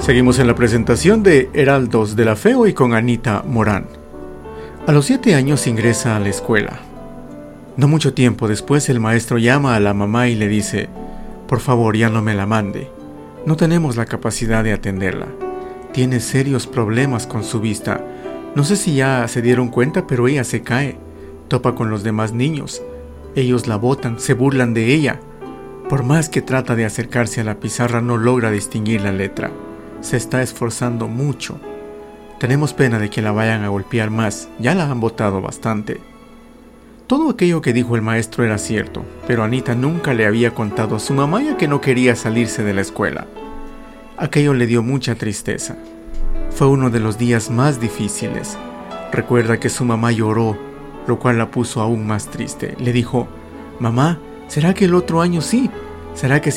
Seguimos en la presentación de Heraldos de la Fe hoy con Anita Morán. A los 7 años ingresa a la escuela. No mucho tiempo después el maestro llama a la mamá y le dice: por favor, ya no me la mande. No tenemos la capacidad de atenderla. Tiene serios problemas con su vista. No sé si ya se dieron cuenta, pero ella se cae. Topa con los demás niños. Ellos la botan, se burlan de ella. Por más que trata de acercarse a la pizarra, no logra distinguir la letra. Se está esforzando mucho. Tenemos pena de que la vayan a golpear más. Ya la han botado bastante. Todo aquello que dijo el maestro era cierto, pero Anita nunca le había contado a su mamá, ya que no quería salirse de la escuela. Aquello le dio mucha tristeza. Fue uno de los días más difíciles. Recuerda que su mamá lloró, lo cual la puso aún más triste. Le dijo: mamá, ¿será que el otro año sí? ¿Será que